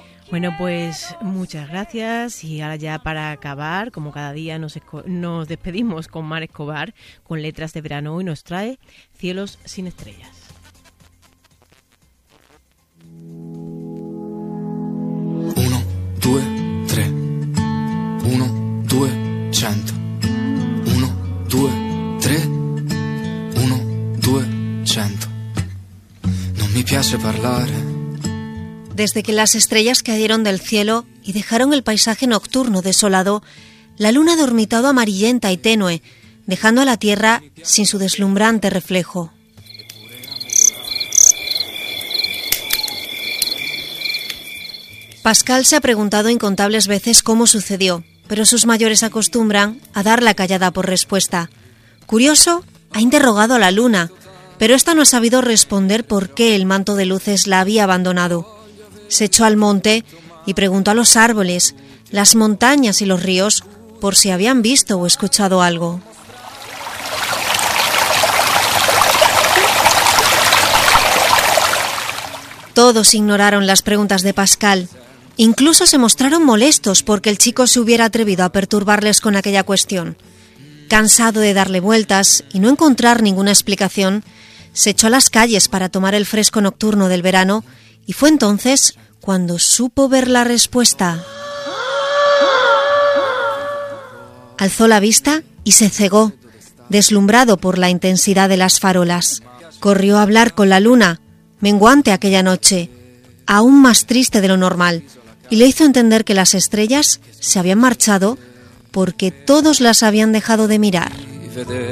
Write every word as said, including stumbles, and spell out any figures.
Bueno, pues muchas gracias y ahora ya para acabar, como cada día nos, esco- nos despedimos con Mar Escobar, con Letras de Verano, y nos trae Cielos sin estrellas. Uno, due, tre. Uno, due, cento. Uno, due, tre. Uno, due, cento. Non mi piace parlare. Desde que las estrellas cayeron del cielo y dejaron el paisaje nocturno desolado, la luna ha dormitado amarillenta y tenue, dejando a la tierra sin su deslumbrante reflejo. Pascal se ha preguntado incontables veces cómo sucedió, pero sus mayores acostumbran a dar la callada por respuesta. Curioso, ha interrogado a la luna, pero ésta no ha sabido responder por qué el manto de luces la había abandonado. Se echó al monte y preguntó a los árboles, las montañas y los ríos por si habían visto o escuchado algo. Todos ignoraron las preguntas de Pascal. Incluso se mostraron molestos porque el chico se hubiera atrevido a perturbarles con aquella cuestión. Cansado de darle vueltas y no encontrar ninguna explicación, se echó a las calles para tomar el fresco nocturno del verano y fue entonces cuando supo ver la respuesta. Alzó la vista y se cegó, deslumbrado por la intensidad de las farolas. Corrió a hablar con la luna, menguante aquella noche, aún más triste de lo normal, y le hizo entender que las estrellas se habían marchado porque todos las habían dejado de mirar.